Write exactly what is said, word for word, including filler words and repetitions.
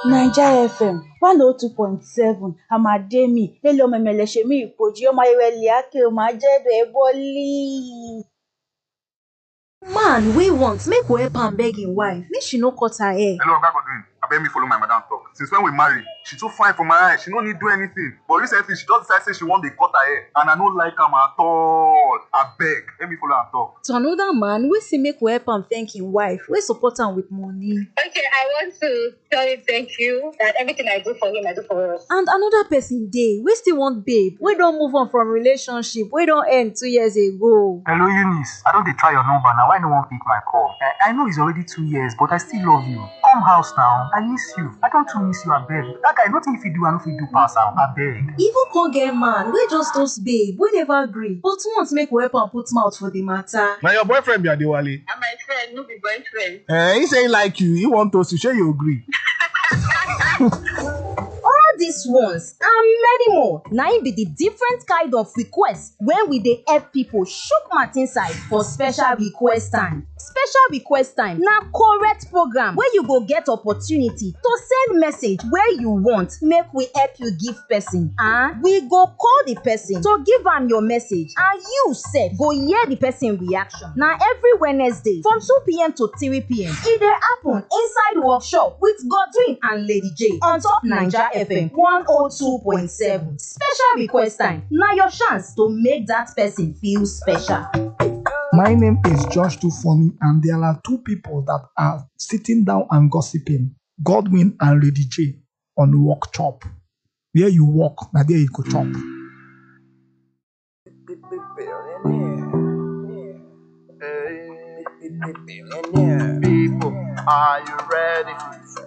Naija F M one oh two point seven Amademi Hello memeleshemi ipoji omayewele ake omajedo eboli. Man wey want make we help am beg im wife make she no cut her hair. Hello, Oga Godwin. Abeg me follow my madam talk. Since when we marry, she too fine for my eye. She no need do anything. But recently, she just decide say she wan dey cut her hair, and I no like am at all. Abeg, let me follow am talk. To another man wey say make we help am thank im wife wey support am with money. Okay, I want to tell him thank you that everything I do for him, I do for us. And another person dey wey still want babe wey don move on from relationship wey don end two years ago. Hello, Eunice. I don dey try your number now. Why no wan pick my call? I, I know it's already two years, but I still love you. Come house now. I miss you. I don too miss you, abeg. That guy, nothing if you do, I no fit do pass am, abeg. Even con get man wey just toast babe wey never gree but want make we help am put mouth for the matter. Na your boyfriend be Adewale. And my friend, no be boyfriend. Eh, he say he like you. He want us to share you agree. All these ones and many more na im be the different kind of request wey we dey help people chook mouth inside for special request time. Special request time na correct program wey you go get opportunity to send message wey you want make we help you give person, and we go call the person to give am your message, and you sef go hear the person reaction. Na every Wednesday from two p.m. to three p.m. e dey happen inside workshop with Godwin and Lady J on top Naija F M one oh two point seven. Special request time na your chance to make that person feel special. My name is Josh Tufoni, and there are two people that are sitting down and gossiping, Godwin and Lady J, on Work Chop. Where you walk, now there you go chop. People, are you ready?